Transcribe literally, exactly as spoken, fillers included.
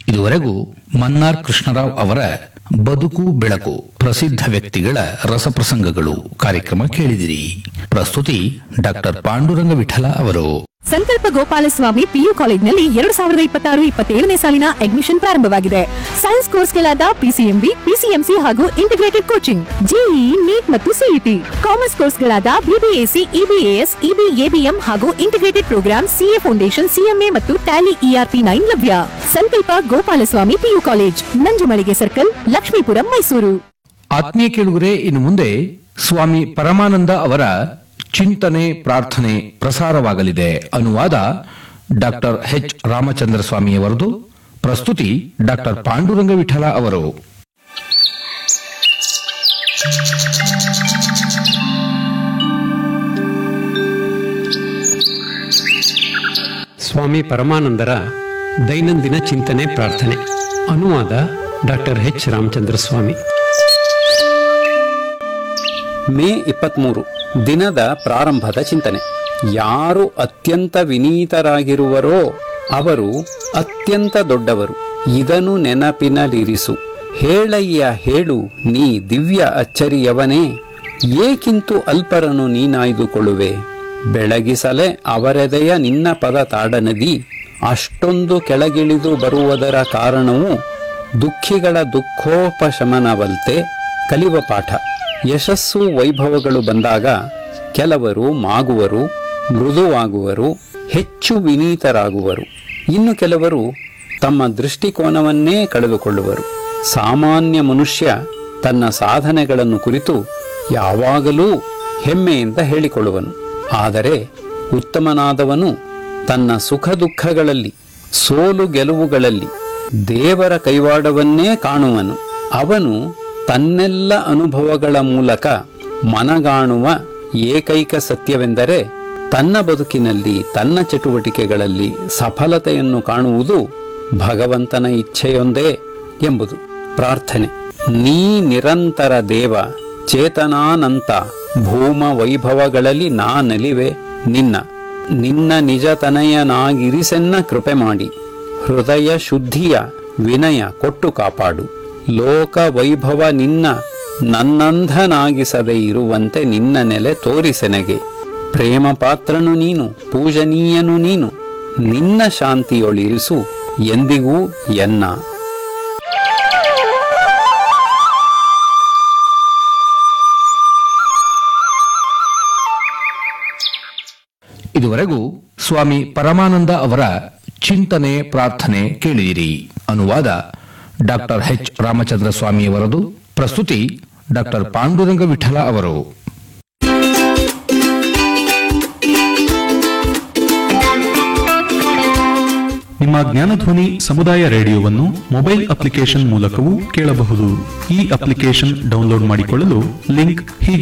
ಇದುವರೆಗೂ ಮನ್ನಾರ್ ಕೃಷ್ಣರಾವ್ ಅವರ ಬದುಕು ಬೆಳಕು ಪ್ರಸಿದ್ಧ ವ್ಯಕ್ತಿಗಳ ರಸಪ್ರಸಂಗಗಳು ಕಾರ್ಯಕ್ರಮ ಕೇಳಿದಿರಿ. ಪ್ರಸ್ತುತಿ ಡಾಕ್ಟರ್ ಪಾಂಡುರಂಗ ವಿಠಲ ಅವರು. ಸಂಕಲ್ಪ ಗೋಪಾಲಸ್ವಾಮಿ ಪಿಯು ಕಾಲೇಜಿನಲ್ಲಿ ಎರಡು ಸಾವಿರದ ಇಪ್ಪತ್ತಾರು ಇಪ್ಪತ್ತೇಳನೇ ಸಾಲಿನ ಅಡ್ಮಿಷನ್ ಪ್ರಾರಂಭವಾಗಿದೆ. ಸೈನ್ಸ್ ಕೋರ್ಸ್ಗಳಾದ ಪಿಸಿಎಂಬಿ, ಪಿಸಿಎಂಸಿ ಹಾಗೂ ಇಂಟಿಗ್ರೇಟೆಡ್ ಕೋಚಿಂಗ್, ಜೆಇಇ, ನೀಟ್ ಮತ್ತು ಸಿಇಟಿ. ಕಾಮರ್ಸ್ ಕೋರ್ಸ್ಗಳಾದ ಬಿಬಿಎಸಿ, ಇಬಿಎಎಸ್, ಇಬಿಎಬಿಎಂ ಹಾಗೂ integrated program, CA foundation, CMA ಮತ್ತು ಟ್ಯಾಲಿ ಇಆರ್ಪಿ ನೈನ್ ಲಭ್ಯ. ಸಂಕಲ್ಪ Gopalaswamy PU college, Nanjumalige circle, Lakshmipuram, Mysuru. ಆತ್ಮೀಯ ಕೇಳುಗರೆ, ಇನ್ನು ಮುಂದೆ ಸ್ವಾಮಿ ಪರಮಾನಂದ ಅವರ ಚಿಂತನೆ ಪ್ರಾರ್ಥನೆ ಪ್ರಸಾರವಾಗಲಿದೆ. ಅನುವಾದ ಡಾಕ್ಟರ್ ಎಚ್ ರಾಮಚಂದ್ರ ಸ್ವಾಮಿಯವರದು. ಪ್ರಸ್ತುತಿ ಡಾಕ್ಟರ್ ಪಾಂಡುರಂಗ ವಿಠಲ ಅವರು. ಸ್ವಾಮಿ ಪರಮಾನಂದರ ದೈನಂದಿನ ಚಿಂತನೆ ಪ್ರಾರ್ಥನೆ. ಅನುವಾದ ಡಾಕ್ಟರ್ ಎಚ್ ರಾಮಚಂದ್ರ ಸ್ವಾಮಿ. ಮೇ ಇಪ್ಪತ್ಮೂರು ದಿನದ ಪ್ರಾರಂಭದ ಚಿಂತನೆ. ಯಾರು ಅತ್ಯಂತ ವಿನೀತರಾಗಿರುವರೋ ಅವರು ಅತ್ಯಂತ ದೊಡ್ಡವರು. ಇದನ್ನು ನೆನಪಿನಲ್ಲಿರಿಸು. ಹೇಳಯ್ಯ ಹೇಳು ನೀ ದಿವ್ಯ ಅಚ್ಚರಿಯವನೇ, ಏಕಿಂತು ಅಲ್ಪರನ್ನು ನೀನಾಯ್ದುಕೊಳ್ಳುವೆ. ಬೆಳಗಿಸಲೆ ಅವರೆದೆಯ ನಿನ್ನ ಪದ ತಾಡನದಿ. ಅಷ್ಟೊಂದು ಕೆಳಗಿಳಿದು ಬರುವುದರ ಕಾರಣವು ದುಃಖಿಗಳ ದುಃಖೋಪಶಮನವಲ್ತೆ. ಕಲಿವ ಪಾಠ. ಯಶಸ್ಸು ವೈಭವಗಳು ಬಂದಾಗ ಕೆಲವರು ಮಾಗುವರು, ಮೃದುವಾಗುವರು, ಹೆಚ್ಚು ವಿನೀತರಾಗುವರು. ಇನ್ನು ಕೆಲವರು ತಮ್ಮ ದೃಷ್ಟಿಕೋನವನ್ನೇ ಕಳೆದುಕೊಳ್ಳುವರು. ಸಾಮಾನ್ಯ ಮನುಷ್ಯ ತನ್ನ ಸಾಧನೆಗಳನ್ನು ಕುರಿತು ಯಾವಾಗಲೂ ಹೆಮ್ಮೆಯಿಂದ ಹೇಳಿಕೊಳ್ಳುವನು. ಆದರೆ ಉತ್ತಮನಾದವನು ತನ್ನ ಸುಖ ದುಃಖಗಳಲ್ಲಿ, ಸೋಲು ಗೆಲುವುಗಳಲ್ಲಿ ದೇವರ ಕೈವಾಡವನ್ನೇ ಕಾಣುವನು. ಅವನು ತನ್ನೆಲ್ಲ ಅನುಭವಗಳ ಮೂಲಕ ಮನಗಾಣುವ ಏಕೈಕ ಸತ್ಯವೆಂದರೆ ತನ್ನ ಬದುಕಿನಲ್ಲಿ, ತನ್ನ ಚಟುವಟಿಕೆಗಳಲ್ಲಿ ಸಫಲತೆಯನ್ನು ಕಾಣುವುದು ಭಗವಂತನ ಇಚ್ಛೆಯೊಂದೇ ಎಂಬುದು. ಪ್ರಾರ್ಥನೆ. ನೀ ನಿರಂತರ ದೇವ, ಚೇತನಾನಂತ, ಭೂಮ ವೈಭವಗಳಲ್ಲಿ ನಾನಲಿವೆ ನಿನ್ನ. ನಿನ್ನ ನಿಜತನಯನಾಗಿರಿಸೆನ್ನ ಕೃಪೆ ಮಾಡಿ. ಹೃದಯ ಶುದ್ಧಿಯ ವಿನಯ ಕೊಟ್ಟು ಕಾಪಾಡು. ಲೋಕ ವೈಭವ ನಿನ್ನ ನನ್ನಂಧನಾಗಿಸದೆ ಇರುವಂತೆ ನಿನ್ನ ನೆಲೆ ತೋರಿಸೆನಗೆ. ಪ್ರೇಮ ಪಾತ್ರನು ನೀನು, ಪೂಜನೀಯನು ನೀನು. ನಿನ್ನ ಶಾಂತಿಯೊಳಿರಿಸು ಎಂದಿಗೂ ಎನ್ನ. ಇದುವರೆಗೂ ಸ್ವಾಮಿ ಪರಮಾನಂದ ಅವರ ಚಿಂತನೆ ಪ್ರಾರ್ಥನೆ ಕೇಳಿದಿರಿ. ಅನುವಾದ ಡಾಕ್ಟರ್ ಎಚ್ ರಾಮಚಂದ್ರ ಸ್ವಾಮಿಯವರದು. ಪ್ರಸ್ತುತಿ ಡಾಕ್ಟರ್ ಪಾಂಡುರಂಗ ವಿಠಲ ಅವರು. ನಿಮ್ಮ ಜ್ಞಾನಧ್ವನಿ ಸಮುದಾಯ ರೇಡಿಯೋವನ್ನು ಮೊಬೈಲ್ ಅಪ್ಲಿಕೇಶನ್ ಮೂಲಕವೂ ಕೇಳಬಹುದು. ಈ ಅಪ್ಲಿಕೇಶನ್ ಡೌನ್ಲೋಡ್ ಮಾಡಿಕೊಳ್ಳಲು ಲಿಂಕ್ ಹೀಗೆ